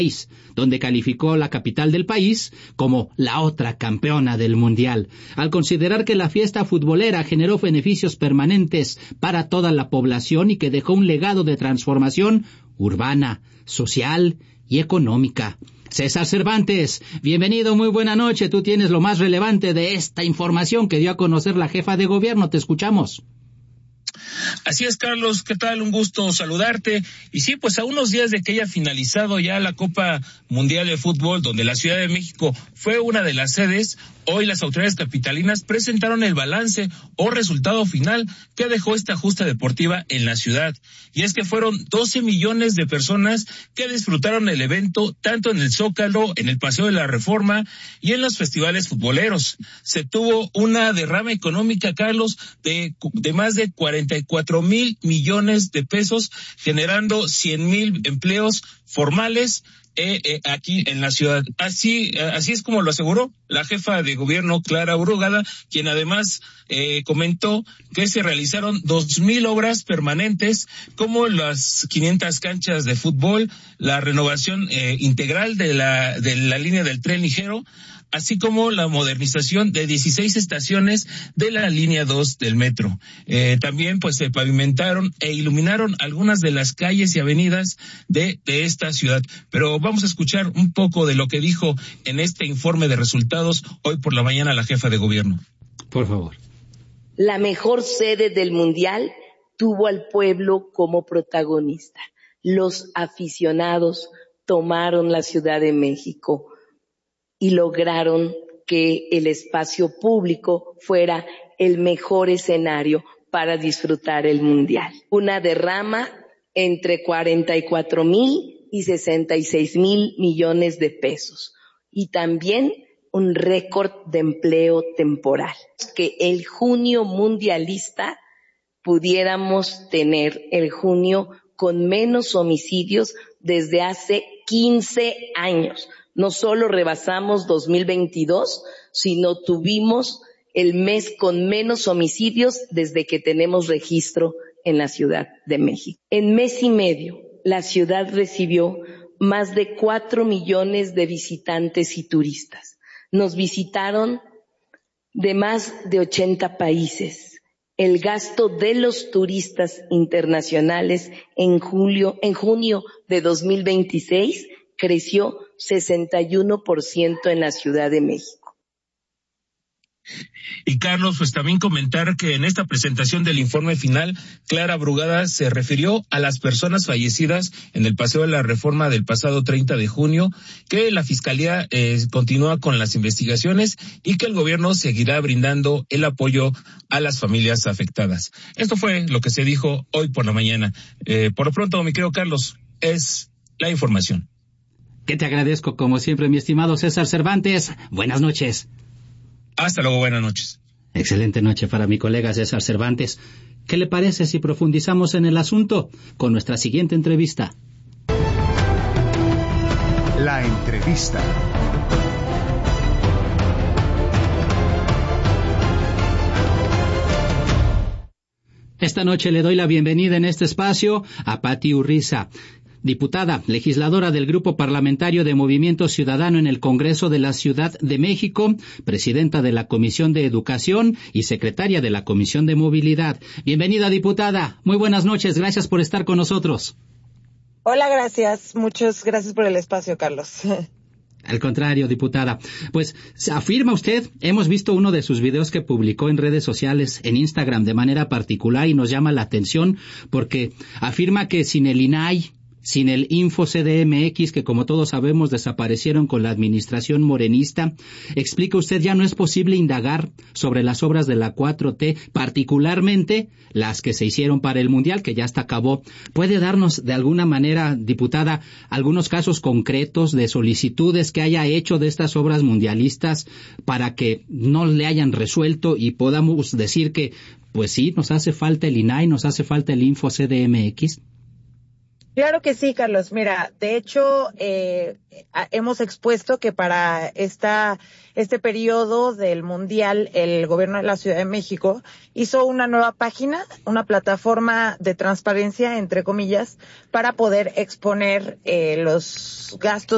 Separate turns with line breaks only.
donde calificó la capital del país como la otra campeona del mundial, al considerar que la fiesta futbolera generó beneficios permanentes para toda la población y que dejó un legado de transformación urbana, social y económica. César Cervantes, bienvenido, muy buena noche. Tú tienes lo más relevante de esta información que dio a conocer la jefa de gobierno. Te escuchamos.
Así es, Carlos, ¿qué tal? Un gusto saludarte. Y sí, pues a unos días de que haya finalizado ya la Copa Mundial de Fútbol, donde la Ciudad de México fue una de las sedes, hoy las autoridades capitalinas presentaron el balance o resultado final que dejó esta justa deportiva en la ciudad. Y es que fueron 12 millones de personas que disfrutaron el evento, tanto en el Zócalo, en el Paseo de la Reforma y en los festivales futboleros. Se tuvo una derrama económica, Carlos, de más de 44,000 millones de pesos, generando 100,000 empleos formales aquí en la ciudad. Así es como lo aseguró la jefa de gobierno, Clara Brugada, quien además comentó que se realizaron 2,000 obras permanentes, como las 500 canchas de fútbol, la renovación integral de la línea del tren ligero, así como la modernización de 16 estaciones de la línea 2 del metro. También pues se pavimentaron e iluminaron algunas de las calles y avenidas de esta ciudad. Pero vamos a escuchar un poco de lo que dijo en este informe de resultados hoy por la mañana la jefa de gobierno.
Por favor.
La mejor sede del Mundial tuvo al pueblo como protagonista. Los aficionados tomaron la Ciudad de México y lograron que el espacio público fuera el mejor escenario para disfrutar el Mundial. Una derrama entre 44,000 y 66,000 millones de pesos. Y también un récord de empleo temporal. Que el junio mundialista pudiéramos tener el junio con menos homicidios desde hace 15 años. No solo rebasamos 2022, sino tuvimos el mes con menos homicidios desde que tenemos registro en la Ciudad de México. En mes y medio, la ciudad recibió más de 4 millones de visitantes y turistas. Nos visitaron de más de 80 países. El gasto de los turistas internacionales en junio de 2026 creció 61% en la Ciudad de México.
Y Carlos, pues también comentar que en esta presentación del informe final, Clara Brugada se refirió a las personas fallecidas en el Paseo de la Reforma del pasado 30 de junio, que la Fiscalía continúa con las investigaciones y que el gobierno seguirá brindando el apoyo a las familias afectadas. Esto fue lo que se dijo hoy por la mañana. Por lo pronto, mi querido Carlos, es la información.
Que te agradezco como siempre, mi estimado César Cervantes. Buenas noches.
Hasta luego, buenas noches.
Excelente noche para mi colega César Cervantes. ¿Qué le parece si profundizamos en el asunto con nuestra siguiente entrevista?
La entrevista.
Esta noche le doy la bienvenida en este espacio a Pati Urriza, diputada, legisladora del Grupo Parlamentario de Movimiento Ciudadano en el Congreso de la Ciudad de México, presidenta de la Comisión de Educación y secretaria de la Comisión de Movilidad. Bienvenida, diputada. Muy buenas noches. Gracias por estar con nosotros.
Hola, gracias. Muchas gracias por el espacio, Carlos.
Al contrario, diputada. Pues afirma usted, hemos visto uno de sus videos que publicó en redes sociales, en Instagram de manera particular, y nos llama la atención porque afirma que sin el INAI, sin el Info CDMX, que como todos sabemos desaparecieron con la administración morenista, explica usted, ya no es posible indagar sobre las obras de la 4T, particularmente las que se hicieron para el Mundial, que ya hasta acabó. ¿Puede darnos de alguna manera, diputada, algunos casos concretos de solicitudes que haya hecho de estas obras mundialistas para que no le hayan resuelto y podamos decir que, pues sí, nos hace falta el INAI, nos hace falta el Info CDMX?
Claro que sí, Carlos. Mira, de hecho, hemos expuesto que para este periodo del Mundial, el gobierno de la Ciudad de México hizo una nueva página, una plataforma de transparencia, entre comillas, para poder exponer los gastos